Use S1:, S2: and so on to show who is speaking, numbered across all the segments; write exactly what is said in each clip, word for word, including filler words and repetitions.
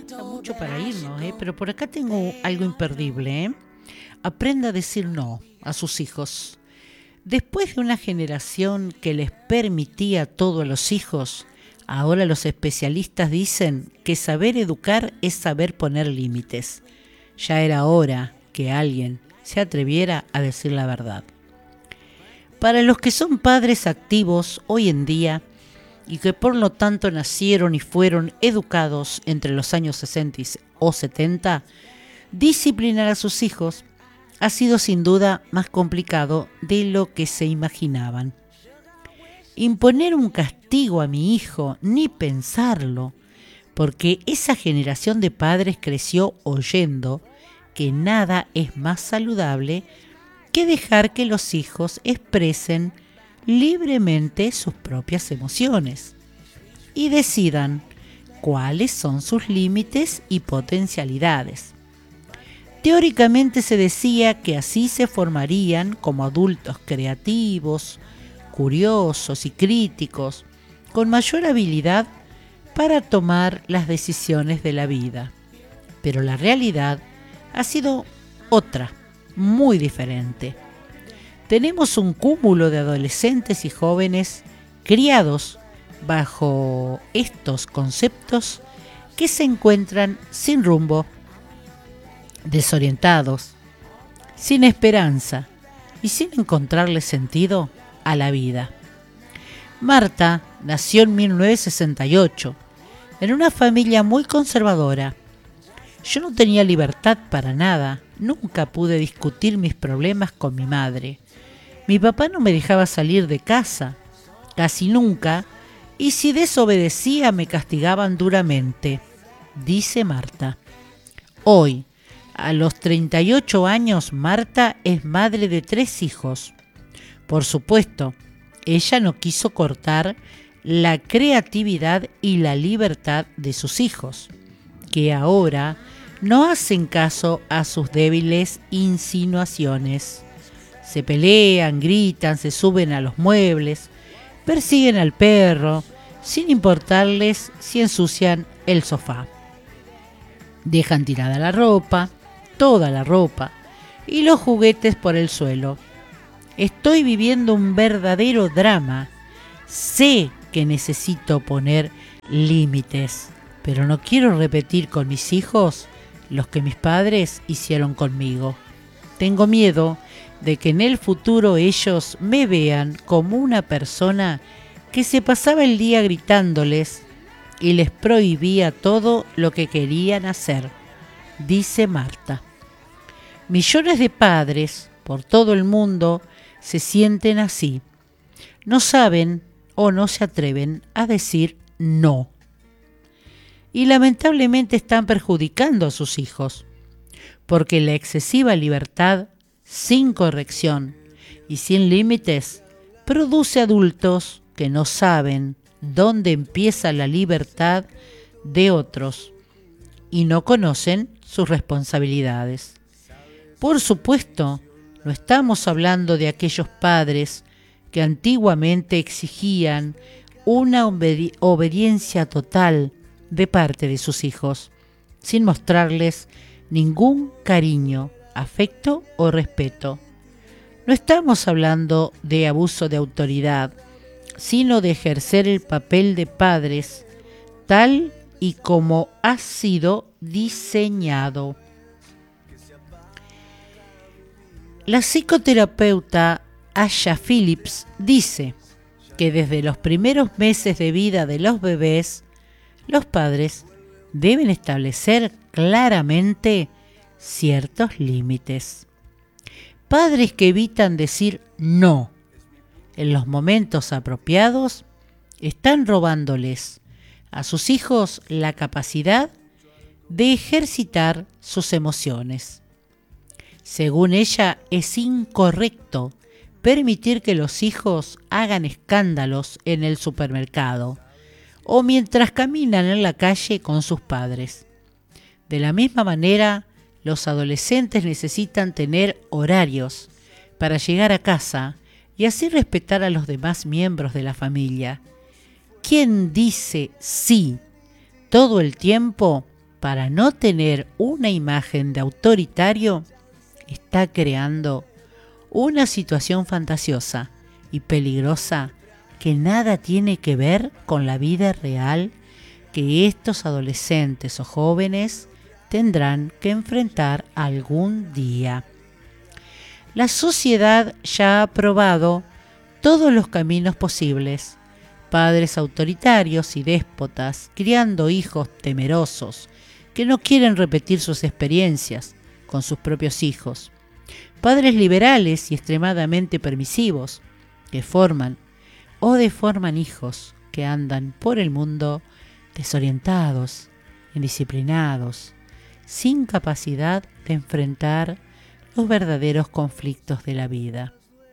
S1: Falta mucho para irnos, ¿eh? Pero por acá tengo algo imperdible, ¿eh? Aprenda a decir no a sus hijos. Después de una generación que les permitía todo a los hijos, ahora los especialistas dicen que saber educar es saber poner límites. Ya era hora que alguien se atreviera a decir la verdad. Para los que son padres activos hoy en día y que por lo tanto nacieron y fueron educados entre los años sesenta o setenta, disciplinar a sus hijos ha sido sin duda más complicado de lo que se imaginaban. Imponer un castigo a mi hijo, ni pensarlo, porque esa generación de padres creció oyendo que nada es más saludable que dejar que los hijos expresen libremente sus propias emociones y decidan cuáles son sus límites y potencialidades. Teóricamente se decía que así se formarían como adultos creativos, curiosos y críticos, con mayor habilidad para tomar las decisiones de la vida. Pero la realidad ha sido otra, muy diferente. Tenemos un cúmulo de adolescentes y jóvenes criados bajo estos conceptos que se encuentran sin rumbo, desorientados, sin esperanza y sin encontrarle sentido a la vida. Marta nació en mil novecientos sesenta y ocho, en una familia muy conservadora. Yo no tenía libertad para nada, nunca pude discutir mis problemas con mi madre. Mi papá no me dejaba salir de casa, casi nunca, y si desobedecía me castigaban duramente, dice Marta. Hoy, a los treinta y ocho años, Marta es madre de tres hijos. Por supuesto, ella no quiso cortar la creatividad y la libertad de sus hijos, que ahora no hacen caso a sus débiles insinuaciones. Se pelean, gritan, se suben a los muebles, persiguen al perro, sin importarles si ensucian el sofá. Dejan tirada la ropa, toda la ropa, y los juguetes por el suelo. Estoy viviendo un verdadero drama. Sé que necesito poner límites, pero no quiero repetir con mis hijos los que mis padres hicieron conmigo. Tengo miedo de que en el futuro ellos me vean como una persona que se pasaba el día gritándoles y les prohibía todo lo que querían hacer, dice Marta. Millones de padres por todo el mundo se sienten así. No saben o no se atreven a decir no. Y lamentablemente están perjudicando a sus hijos, porque la excesiva libertad sin corrección y sin límites produce adultos que no saben dónde empieza la libertad de otros y no conocen sus responsabilidades. Por supuesto, no estamos hablando de aquellos padres que antiguamente exigían una obedi- obediencia total de parte de sus hijos, sin mostrarles ningún cariño, afecto o respeto. No estamos hablando de abuso de autoridad, sino de ejercer el papel de padres tal y como ha sido diseñado. La psicoterapeuta Asha Phillips dice que desde los primeros meses de vida de los bebés, los padres deben establecer claramente ciertos límites. Padres que evitan decir no en los momentos apropiados están robándoles a sus hijos la capacidad de ejercitar sus emociones. Según ella, es incorrecto permitir que los hijos hagan escándalos en el supermercado o mientras caminan en la calle con sus padres. De la misma manera, los adolescentes necesitan tener horarios para llegar a casa y así respetar a los demás miembros de la familia. Quien dice sí todo el tiempo para no tener una imagen de autoritario, está creando una situación fantasiosa y peligrosa que nada tiene que ver con la vida real que estos adolescentes o jóvenes tendrán que enfrentar algún día. La sociedad ya ha probado todos los caminos posibles. Padres autoritarios y déspotas criando hijos temerosos que no quieren repetir sus experiencias con sus propios hijos. Padres liberales y extremadamente permisivos que forman o deforman hijos que andan por el mundo desorientados, indisciplinados, sin capacidad de enfrentar los verdaderos conflictos de la vida.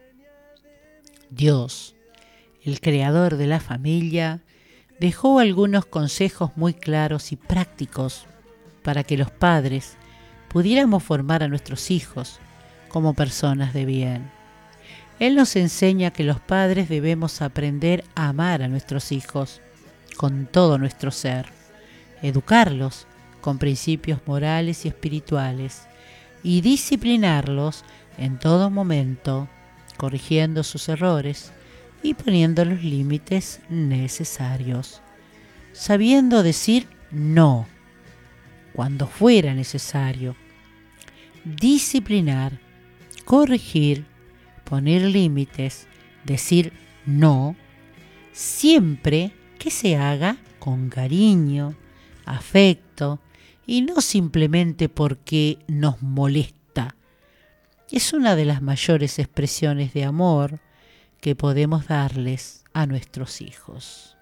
S1: Dios, el creador de la familia, dejó algunos consejos muy claros y prácticos para que los padres pudiéramos formar a nuestros hijos como personas de bien. Él nos enseña que los padres debemos aprender a amar a nuestros hijos con todo nuestro ser, educarlos con principios morales y espirituales y disciplinarlos en todo momento, corrigiendo sus errores y poniendo los límites necesarios, sabiendo decir no cuando fuera necesario, disciplinar, corregir, poner límites, decir no, siempre que se haga con cariño, afecto y no simplemente porque nos molesta. Es una de las mayores expresiones de amor que podemos darles a nuestros hijos.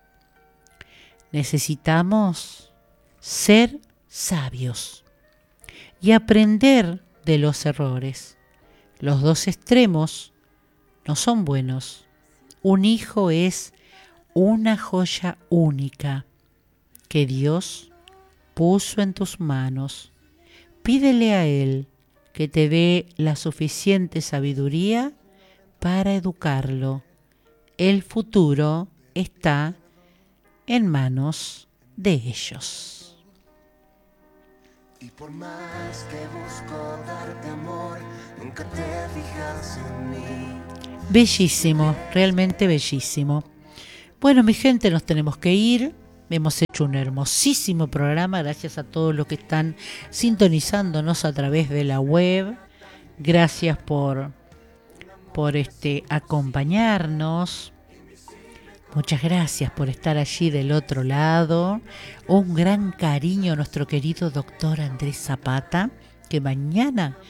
S1: Necesitamos ser sabios y aprender de los errores. Los dos extremos no son buenos. Un hijo es una joya única que Dios puso en tus manos. Pídele a Él que te dé la suficiente sabiduría para educarlo. El futuro está en manos de ellos.
S2: Y por más que busco darte amor, nunca te fijas en mí.
S1: Bellísimo, realmente bellísimo. Bueno, mi gente, nos tenemos que ir. Hemos hecho un hermosísimo programa, gracias a todos los que están sintonizándonos a través de la web. Gracias por, por este, acompañarnos. Muchas gracias por estar allí del otro lado. Un gran cariño a nuestro querido doctor Andrés Zapata, que mañana